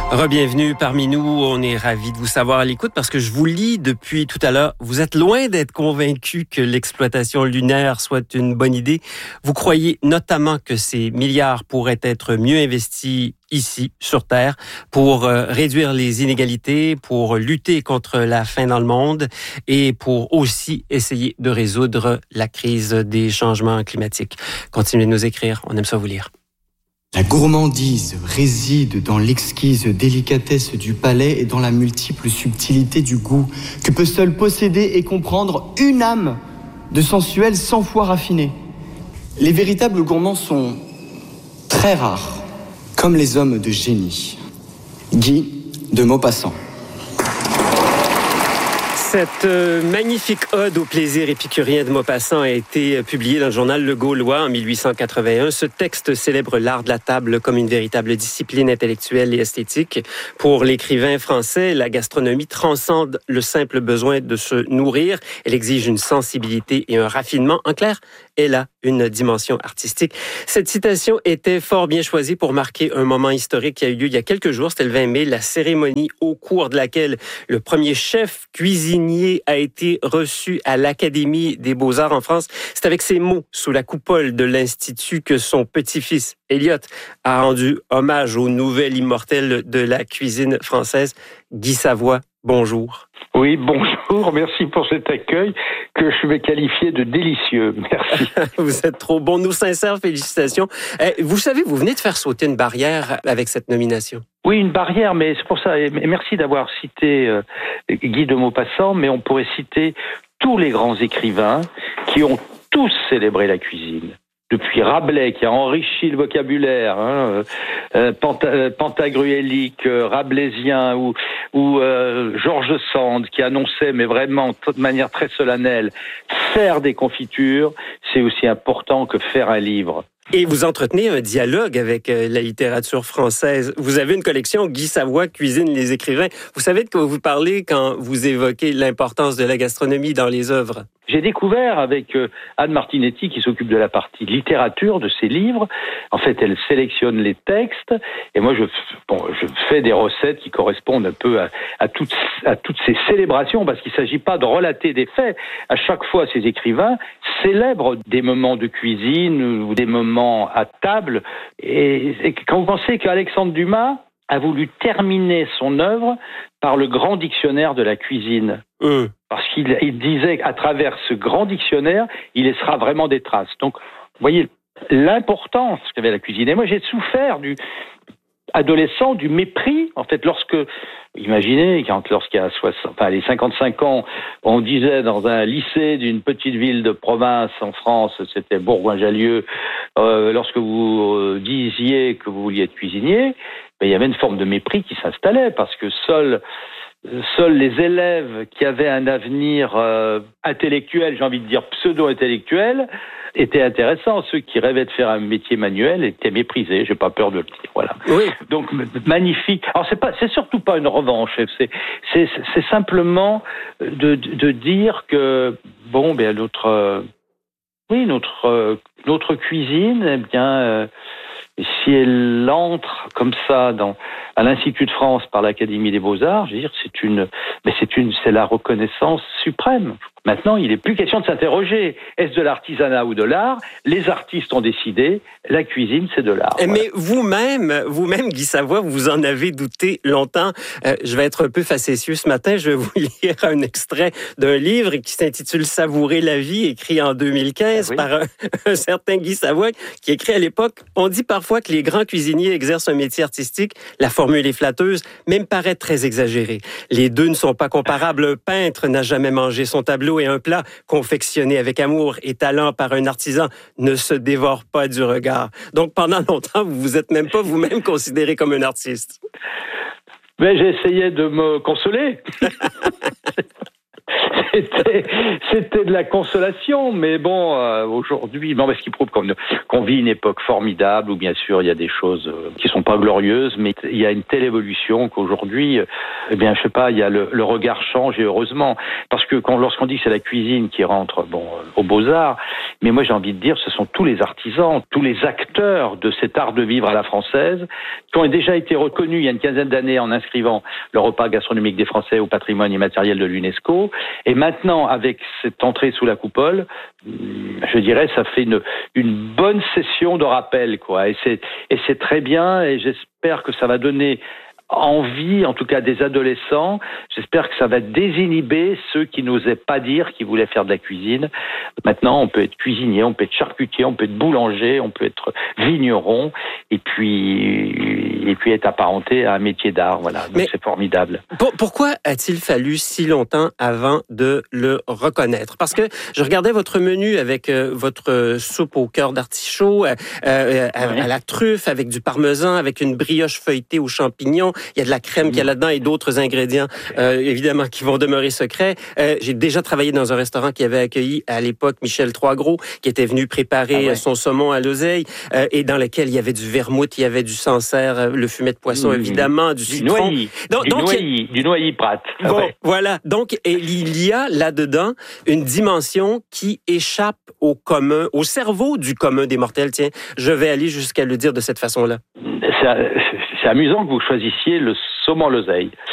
Rebienvenue parmi nous. On est ravis de vous savoir à l'écoute parce que je vous lis depuis tout à l'heure. Vous êtes loin d'être convaincu que l'exploitation lunaire soit une bonne idée. Vous croyez notamment que ces milliards pourraient être mieux investis ici, sur Terre, pour réduire les inégalités, pour lutter contre la faim dans le monde et pour aussi essayer de résoudre la crise des changements climatiques. Continuez de nous écrire. On aime ça vous lire. La gourmandise réside dans l'exquise délicatesse du palais et dans la multiple subtilité du goût que peut seul posséder et comprendre une âme de sensuel 100 fois raffinée. Les véritables gourmands sont très rares, comme les hommes de génie. Guy de Maupassant. Cette magnifique ode au plaisir épicurien de Maupassant a été publiée dans le journal Le Gaulois en 1881. Ce texte célèbre l'art de la table comme une véritable discipline intellectuelle et esthétique. Pour l'écrivain français, la gastronomie transcende le simple besoin de se nourrir. Elle exige une sensibilité et un raffinement. En clair, elle a une dimension artistique. Cette citation était fort bien choisie pour marquer un moment historique qui a eu lieu il y a quelques jours. C'était le 20 mai, la cérémonie au cours de laquelle le premier chef cuisinier a été reçu à l'Académie des Beaux-Arts en France. C'est avec ces mots sous la coupole de l'Institut que son petit-fils, Elliot, a rendu hommage au nouvel immortel de la cuisine française, Guy Savoy. Bonjour. Oui, bonjour. Merci pour cet accueil que je vais qualifier de délicieux. Merci. Vous êtes trop bon. Nos sincères félicitations. Vous savez, vous venez de faire sauter une barrière avec cette nomination. Oui, une barrière, mais c'est pour ça. Et merci d'avoir cité Guy de Maupassant, mais on pourrait citer tous les grands écrivains qui ont tous célébré la cuisine. Depuis Rabelais, qui a enrichi le vocabulaire, pantagruélique, rabelaisien, ou George Sand, qui annonçait, mais vraiment de manière très solennelle, faire des confitures, c'est aussi important que faire un livre. Et vous entretenez un dialogue avec la littérature française. Vous avez une collection Guy Savoy cuisine les écrivains. Vous savez de quoi vous parlez quand vous évoquez l'importance de la gastronomie dans les œuvres. J'ai découvert avec Anne Martinetti, qui s'occupe de la partie littérature de ces livres. En fait, elle sélectionne les textes et moi, je fais des recettes qui correspondent un peu à toutes ces célébrations, parce qu'il ne s'agit pas de relater des faits. À chaque fois, ces écrivains célèbrent des moments de cuisine ou des moments à table. Et quand vous pensez qu'Alexandre Dumas a voulu terminer son œuvre par le grand dictionnaire de la cuisine. Parce qu'il disait qu'à travers ce grand dictionnaire, il laissera vraiment des traces. Donc, vous voyez l'importance qu'avait la cuisine. Et moi, j'ai souffert adolescent du mépris. En fait, imaginez, lorsqu'il y a les 55 ans, on disait dans un lycée d'une petite ville de province en France, c'était Bourgoin-Jallieu, lorsque vous disiez que vous vouliez être cuisinier, il y avait une forme de mépris qui s'installait, parce que seuls les élèves qui avaient un avenir intellectuel, j'ai envie de dire pseudo-intellectuel, étaient intéressants. Ceux qui rêvaient de faire un métier manuel étaient méprisés. J'ai pas peur de le dire. Voilà. Oui. Donc magnifique. Alors c'est surtout pas une revanche. C'est simplement de dire que notre cuisine, eh bien. Si elle entre comme ça à l'Institut de France par l'Académie des Beaux-Arts, je veux dire, c'est la reconnaissance suprême. Maintenant, il n'est plus question de s'interroger. Est-ce de l'artisanat ou de l'art ? Les artistes ont décidé, la cuisine, c'est de l'art. Mais voilà. vous-même, Guy Savoy, vous en avez douté longtemps. Je vais être un peu facétieux ce matin. Je vais vous lire un extrait d'un livre qui s'intitule « Savourer la vie », écrit en 2015 par un certain Guy Savoy, qui écrit à l'époque « On dit parfois que les grands cuisiniers exercent un métier artistique. La formule est flatteuse, mais me paraît très exagérée. Les deux ne sont pas comparables. Un peintre n'a jamais mangé son tableau et un plat confectionné avec amour et talent par un artisan ne se dévore pas du regard. » Donc, pendant longtemps, vous vous êtes même pas vous-même considéré comme un artiste. Mais j'ai essayé de me consoler. C'était de la consolation, mais bon, aujourd'hui, ce qui prouve qu'on vit une époque formidable où bien sûr il y a des choses qui sont pas glorieuses, mais il y a une telle évolution qu'aujourd'hui, je sais pas, il y a le regard change et heureusement, parce que lorsqu'on dit que c'est la cuisine qui rentre, aux Beaux-Arts, mais moi j'ai envie de dire, ce sont tous les artisans, tous les acteurs de cet art de vivre à la française, qui ont déjà été reconnus il y a une quinzaine d'années en inscrivant le repas gastronomique des Français au patrimoine immatériel de l'UNESCO. Et maintenant, avec cette entrée sous la coupole, je dirais, ça fait une bonne session de rappel, quoi. Et c'est très bien, et j'espère que ça va donner envie, en tout cas des adolescents. J'espère que ça va désinhiber ceux qui n'osaient pas dire qu'ils voulaient faire de la cuisine. Maintenant, on peut être cuisinier, on peut être charcutier, on peut être boulanger, on peut être vigneron, et puis être apparenté à un métier d'art. Voilà, donc c'est formidable. Pourquoi a-t-il fallu si longtemps avant de le reconnaître? Parce que je regardais votre menu avec votre soupe au cœur d'artichaut, à la truffe, avec du parmesan, avec une brioche feuilletée aux champignons. Il y a de la crème qu'il y a là-dedans et d'autres ingrédients, évidemment, qui vont demeurer secrets. J'ai déjà travaillé dans un restaurant qui avait accueilli à l'époque Michel Troisgros, qui était venu préparer son saumon à l'oseille, et dans lequel il y avait du vermouth, il y avait du Sancerre, le fumet de poisson, évidemment, du citron. Du noilly Prat. Voilà. Donc, il y a là-dedans une dimension qui échappe au commun, au cerveau du commun des mortels. Tiens, je vais aller jusqu'à le dire de cette façon-là. C'est amusant que vous choisissiez le saumon à l'oseille.